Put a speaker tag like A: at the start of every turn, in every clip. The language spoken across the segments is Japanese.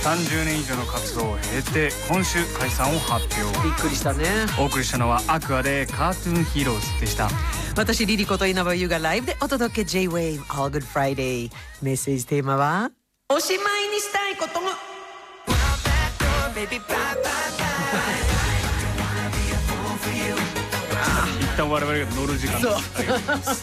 A: 30年以上の活動を経て今週解散を発表。
B: びっくりしたね。
A: お送りしたのはアクアでカートゥーンヒーローズでした。
B: 私リリコと稲葉優がライブでお届け J-Wave All Good Friday。メッセージテーマはおしまいにしたいことも
A: 一旦我々が乗る時間です。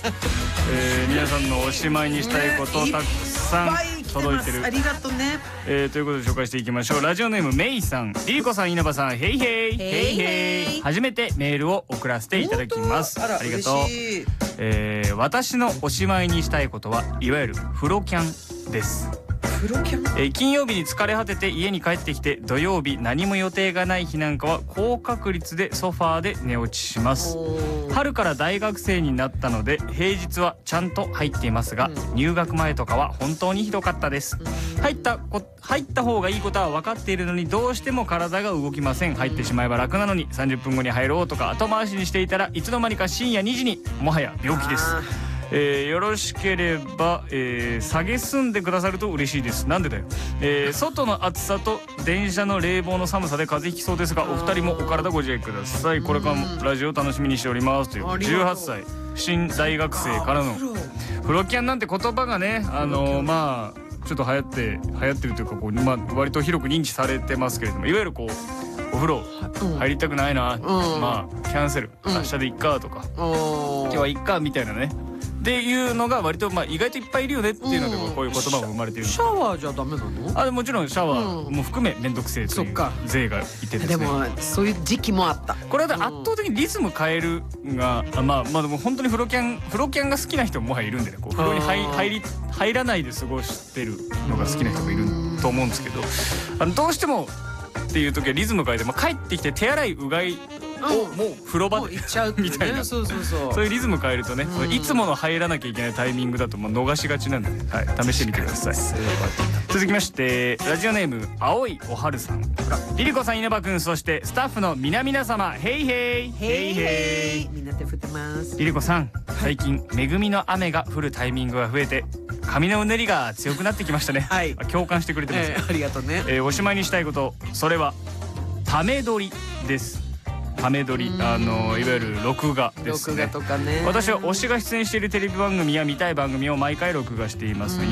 A: 皆さんのおしまいにしたいことたくさん届いてる。
B: ありがとうね。
A: ということで紹介していきましょう。ラジオネームメイさん、リリコさん、稲葉さん、ヘイヘイヘイヘイ。初めてメールを送らせていただきます。ありがとう。私のおしまいにしたいことはいわゆる風呂キャンです。金曜日に疲れ果てて家に帰ってきて土曜日何も予定がない日なんかは高確率でソファーで寝落ちします。春から大学生になったので平日はちゃんと入っていますが、入学前とかは本当にひどかったです。入った方がいいことは分かっているのにどうしても体が動きません。入ってしまえば楽なのに30分後に入ろうとか後回しにしていたらいつの間にか深夜2時に。もはや病気です。よろしければ、下げすんでくださると嬉しいです。なんでだよ。外の暑さと電車の冷房の寒さで風邪ひきそうですがお二人もお体ご自愛ください。これからもラジオ楽しみにしておりますという18歳新大学生からの風呂キャンなんて言葉がね、まあちょっと流行ってるというかこう、まあ、割と広く認知されてますけれども、いわゆるこうお風呂入りたくないな、まあキャンセル、明日でいっかとか、今日はいっかみたいなねっていうのが割とまあ意外といっぱいいるよねっていうのでこういう言葉も生まれている。
B: シャワーじゃダメなの？
A: もちろんシャワーも含めめんどくせえという税がいてですね。
B: でもそういう時期もあった。
A: これは圧倒的にリズム変えるがまあでも本当に風呂キャンが好きな人ももはやいるんでね、こう風呂に入らないで過ごしてるのが好きな人もいると思うんですけど、どうしてもっていう時はリズム変えて、帰ってきて手洗いうがいをもう風呂場で
B: 行っちゃう
A: みたいな、そういうリズム変えるとね、いつもの入らなきゃいけないタイミングだと逃しがちなんで、試してみてください。続きましてラジオネーム青いおはるさん、リリコさん、稲葉くん、そしてスタッフの皆様、ヘイヘイヘイヘイ。
B: みんな手振ってます。
A: リリコさん、最近恵みの雨が降るタイミングが増えて髪のうねりが強くなってきましたね。共感してくれてます。
B: ありがとうね。
A: おしまいにしたいこと、それはため撮りです。ため撮り、いわゆる録画ですね。
B: 録画とかね。
A: 私は推しが出演しているテレビ番組や見たい番組を毎回録画しています。